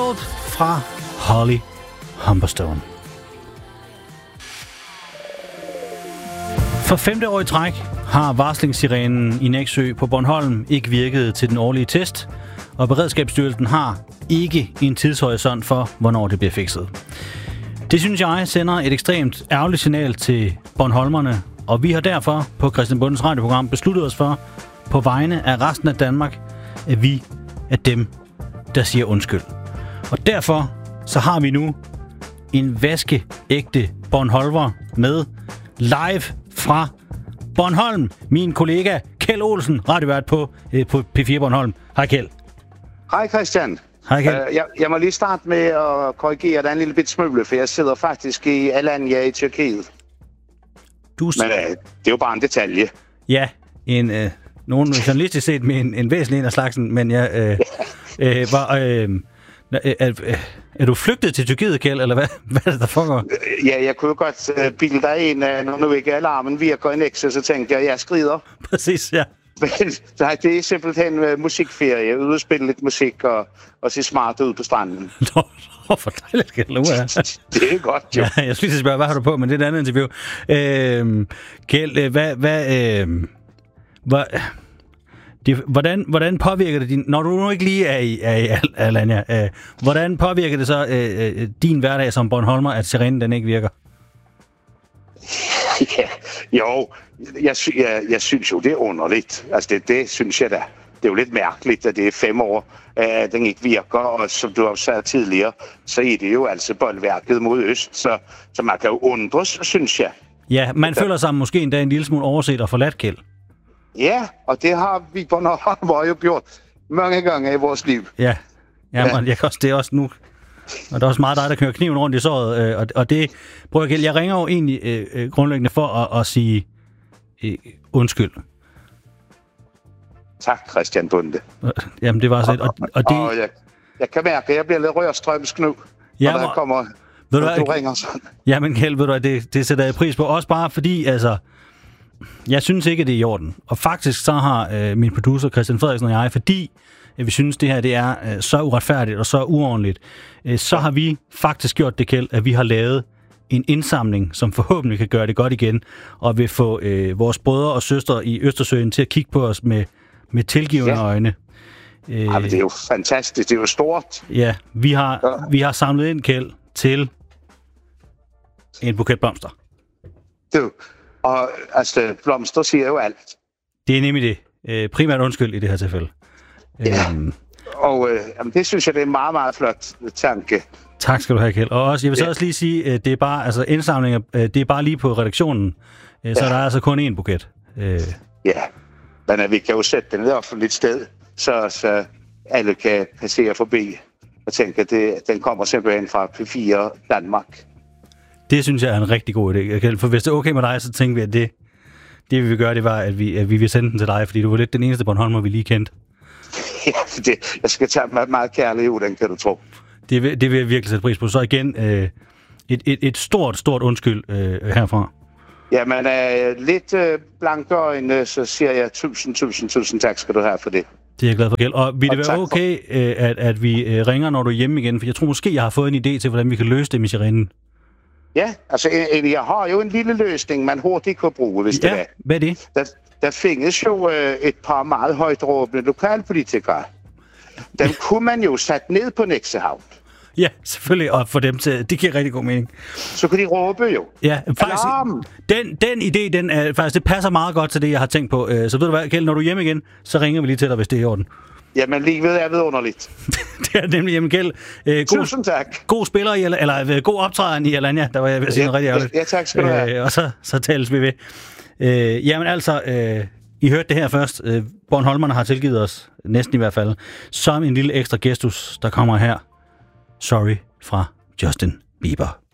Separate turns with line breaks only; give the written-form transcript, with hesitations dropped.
World fra Holly Humberstone. For 5. år i træk har varslingssirenen i Nexø på Bornholm ikke virket til den årlige test, og Beredskabsstyrelsen har ikke en tidshorisont for, hvornår det bliver fikset. Det synes jeg sender et ekstremt ærgerligt signal til bornholmerne, og vi har derfor på Christian Bondens radioprogram besluttet os for, på vegne af resten af Danmark, at vi er dem, der siger undskyld. Og derfor så har vi nu en vaskeægte bornholmer med live fra Bornholm. Min kollega Kjeld Olsen, radiovært på P4 Bornholm. Hej Kjeld.
Hej Christian.
Hej Kjeld.
Jeg må lige starte med at korrigere dig en lille bit smule, for jeg sidder faktisk i Alanya i Tyrkiet. Men det er jo bare en detalje.
Ja, nogen journalistisk set med en væsentlig en af slagsen, men jeg er du flygtet til Tyrkiet, Kjeld, eller hvad er det, der foregår?
Ja, jeg kunne jo godt bilde dig ind, når nu ikke alarmen virker i Nexø, så tænkte jeg skrider.
Præcis, ja.
Men nej, det er simpelthen musikferie, ude og spille lidt musik og se smart ud på stranden.
For dejligt, Kjeld.
Det er godt, jo.
Ja, jeg skulle lige spørge, hvad har du på, men det er et andet interview. Kjeld, hvordan påvirker det når du nu ikke lige er i Alanya, hvordan påvirker det så din hverdag som bornholmer, at sirenen den ikke virker?
Ja, jo, jeg synes jo, det er underligt. Altså, det synes jeg da. Det er jo lidt mærkeligt, at det er 5 år, at den ikke virker, og som du også sagde tidligere, så er det jo altså boldværket mod øst, så man kan jo undres, synes jeg. Ja,
man føler sig måske endda en lille smule overset og forladt, Kjeld.
Ja, og det har vi på Bornholm jo gjort mange gange i vores liv.
Ja. Men jeg kan også, det er også nu, og der er også meget dig, der kører kniven rundt i såret, og det, prøv at Kjeld, jeg ringer jo egentlig grundlæggende for at sige undskyld.
Tak, Christian Bonde.
Jamen, det var så lidt, og det...
Jeg kan mærke, at jeg bliver lidt rørstrømsk nu, når der kommer... Du ringer sådan.
Jamen, Kjeld, ved du, det sætter jeg pris på. Også bare fordi, altså... Jeg synes ikke, at det er i orden. Og faktisk så har min producer Christian Frederiksen og jeg, fordi vi synes, det her det er så uretfærdigt og så uordentligt, så har vi faktisk gjort det, Kjeld, at vi har lavet en indsamling, som forhåbentlig kan gøre det godt igen, og vil få vores brødre og søstre i Østersøen til at kigge på os med tilgivende øjne.
Men det er jo fantastisk. Det er jo stort.
Ja, vi har samlet ind, Kjeld, til en buket blomster.
Og altså, blomster siger jo alt. Det
er nemlig det. Primært undskyld i det her tilfælde.
Ja, og det synes jeg, det er en meget, meget flot tanke.
Tak skal du have, Kjeld. Og også, jeg vil så også lige sige, det er bare, altså indsamlinger, det er bare lige på redaktionen, så der er altså kun én buket.
Ja, men vi kan jo sætte den et offentligt sted, så alle kan passere forbi og tænke, at den kommer simpelthen fra P4 Danmark.
Det synes jeg er en rigtig god idé. For hvis det er okay med dig, så tænker vi, at det vi vil gøre, det var, at vi vil sende den til dig, fordi du var lidt den eneste Bornholmer, vi lige kendte.
Ja, jeg skal tage meget kærlig ud, den kan du tro.
Det vil jeg virkelig sætte pris på. Så igen, et stort undskyld herfra.
Jamen, lidt blanke øjne, så siger jeg tusind tak skal du have for det.
Det er jeg glad for, Kjeld. Og vil det være okay, at vi ringer, når du er hjemme igen? For jeg tror måske, jeg har fået en idé til, hvordan vi kan løse det med sirenen.
Ja, altså jeg har jo en lille løsning, man hurtigt kan bruge, hvis det er.
Hvad er det?
Der findes jo et par meget højt råbende lokalpolitikere. Dem kunne man jo sætte ned på Nexø Havn.
Ja, selvfølgelig, og for dem til, det giver rigtig god mening.
Så kan de råbe jo.
Ja, faktisk, den idé, det passer meget godt til det, jeg har tænkt på. Så ved du hvad, Kjeld, når du er hjemme igen, så ringer vi lige til dig, hvis det er i orden.
Jamen, livet er vidunderligt.
Det er nemlig hjemme, Kjeld.
Tusind tak.
God spiller, eller god optræden i Alanya, der var jeg ved at sige noget rigtig ærligt.
Ja, tak skal du have.
Og så tales vi ved. Jamen altså, I hørte det her først. Bornholmerne har tilgivet os, næsten i hvert fald, som en lille ekstra gestus, der kommer her. Sorry fra Justin Bieber.